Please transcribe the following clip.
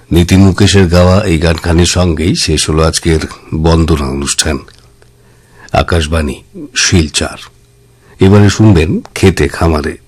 নীতিন মুকেশের গাওয়া এই গানখানির সঙ্গেই শেষ হল আজকের বন্দনা অনুষ্ঠান। আকাশবাণী শিলচর। এবারে শুনবেন খেতে খামারে।